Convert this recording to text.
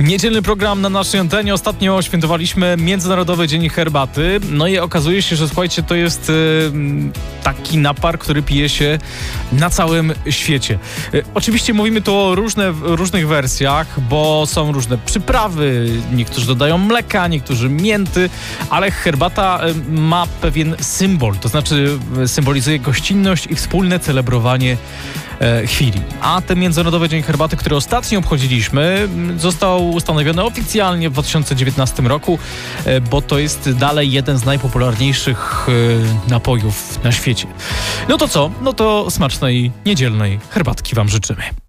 Niedzielny program na naszej antenie. Ostatnio świętowaliśmy Międzynarodowy Dzień Herbaty. No i okazuje się, że słuchajcie, to jest taki napar, który pije się na całym świecie. Oczywiście mówimy tu o różnych wersjach, bo są różne przyprawy. Niektórzy dodają mleka, niektórzy mięty, ale herbata ma pewien symbol. To znaczy symbolizuje gościnność i wspólne celebrowanie chwili. A ten Międzynarodowy Dzień Herbaty, który ostatnio obchodziliśmy, został ustanowiony oficjalnie w 2019 roku, bo to jest dalej jeden z najpopularniejszych napojów na świecie. No to co? No to smacznej niedzielnej herbatki wam życzymy.